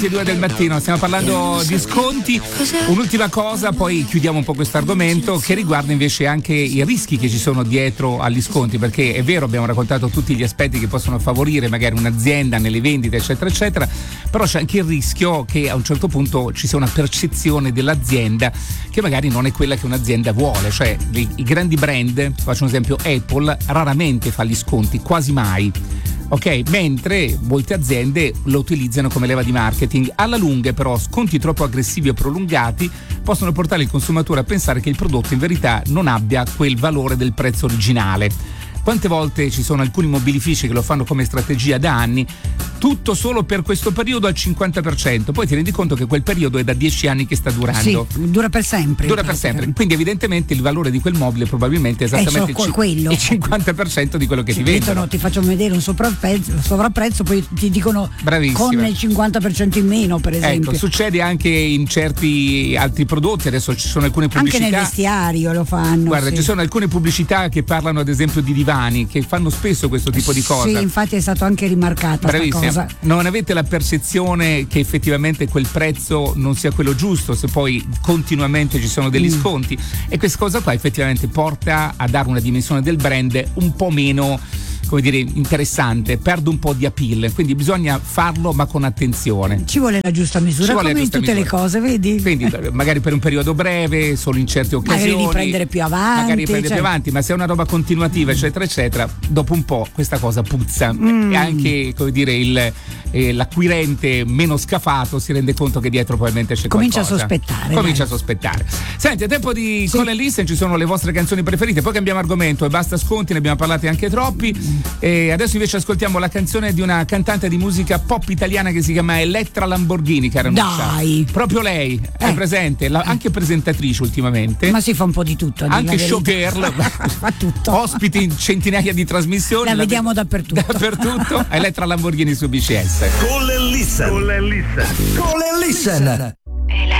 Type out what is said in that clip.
2 del mattino, stiamo parlando di sconti. Un'ultima cosa, poi chiudiamo un po' questo argomento, che riguarda invece anche i rischi che ci sono dietro agli sconti, perché è vero, abbiamo raccontato tutti gli aspetti che possono favorire magari un'azienda nelle vendite eccetera eccetera, però c'è anche il rischio che a un certo punto ci sia una percezione dell'azienda che magari non è quella che un'azienda vuole, cioè i grandi brand, faccio un esempio, Apple raramente fa gli sconti, quasi mai. Ok, mentre molte aziende lo utilizzano come leva di marketing. Alla lunga però sconti troppo aggressivi e prolungati possono portare il consumatore a pensare che il prodotto in verità non abbia quel valore del prezzo originale. Quante volte ci sono alcuni mobilifici che lo fanno come strategia da anni, tutto solo per questo periodo al 50%, poi ti rendi conto che quel periodo è da 10 anni che sta durando. Sì, dura per sempre. Dura per sempre, quindi evidentemente il valore di quel mobile probabilmente è esattamente il 50% di quello che ti vendono. Ti facciamo vedere un sovrapprezzo, poi ti dicono bravissima, con il 50% in meno, per esempio. Ecco, succede anche in certi altri prodotti, adesso ci sono alcune pubblicità. Anche nel vestiario lo fanno. Guarda, sì, ci sono alcune pubblicità che parlano ad esempio di divani, che fanno spesso questo tipo di cosa. Sì, infatti è stato anche rimarcata questa cosa. Non avete la percezione che effettivamente quel prezzo non sia quello giusto se poi continuamente ci sono degli sconti, e questa cosa qua effettivamente porta a dare una dimensione del brand un po' meno, come dire, interessante, perde un po' di appeal, quindi bisogna farlo ma con attenzione. Ci vuole la giusta misura, come in tutte le cose, vedi? Quindi magari per un periodo breve, solo in certe occasioni, magari riprendere più avanti, ma se è una roba continuativa eccetera eccetera, dopo un po' questa cosa puzza, e anche, come dire, l'acquirente meno scafato si rende conto che dietro probabilmente c'è comincia qualcosa. a sospettare. Senti, è tempo di Call and Listen, ci sono le vostre canzoni preferite, poi cambiamo argomento e basta sconti, ne abbiamo parlati anche troppi. E adesso invece ascoltiamo la canzone di una cantante di musica pop italiana che si chiama Elettra Lamborghini, cara Nuccia. Dai, proprio lei, è presente, anche presentatrice ultimamente, ma si fa un po' di tutto, anche showgirl, fa tutto, ospiti in centinaia di trasmissioni, la vediamo dappertutto. Elettra Lamborghini su BCS. Call and Listen.